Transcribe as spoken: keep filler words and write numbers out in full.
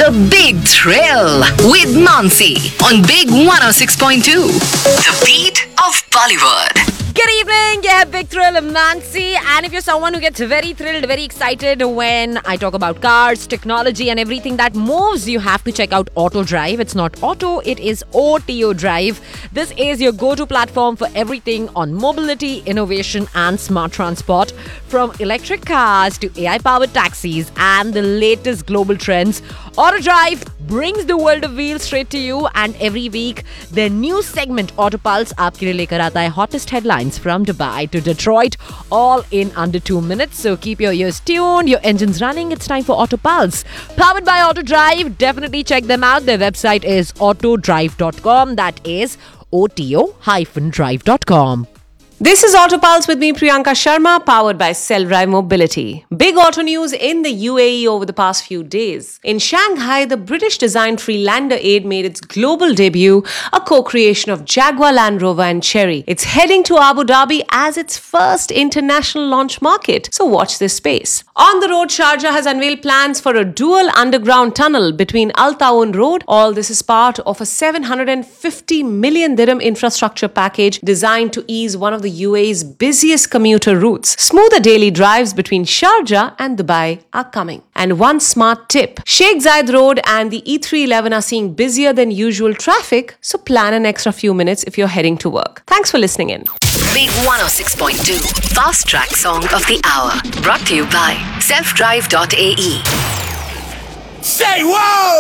The Big Thrill with Nancy on Big one oh six point two. The beat of Bollywood. Good evening, yeah, Big Thrill, I'm Nancy. And if you're someone who gets very thrilled, very excited when I talk about cars, technology and everything that moves, you have to check out Auto Drive. It's not Auto, it is O T O Drive. This is your go-to platform for everything on mobility, innovation and smart transport. From electric cars to A I-powered taxis and the latest global trends, Auto Drive brings the world of wheels straight to you. And every week, their new segment Auto Pulse aapke liye lekar aata hai hottest headlines from Dubai to Detroit, all in under two minutes. So keep your ears tuned, your engines running. It's time for Auto Pulse. Powered by Auto Drive. Definitely check them out. Their website is auto drive dot com. That is O T O drive dot com. This is Auto Pulse with me, Priyanka Sharma, powered by Cellride Mobility. Big auto news in the U A E over the past few days. In Shanghai, the British-designed Freelander eight made its global debut, a co-creation of Jaguar Land Rover and Chery. It's heading to Abu Dhabi as its first international launch market, so watch this space. On the road, Sharjah has unveiled plans for a dual underground tunnel between Al Tawoun Road. All this is part of a seven hundred fifty million dirham infrastructure package designed to ease one of the U A E's busiest commuter routes. Smoother daily drives between Sharjah and Dubai are coming. And one smart tip, Sheikh Zayed Road and the E three eleven are seeing busier than usual traffic, so plan an extra few minutes if you're heading to work. Thanks for listening in. Big one oh six point two. Fast Track Song of the Hour. Brought to you by self drive dot a e. Say whoa!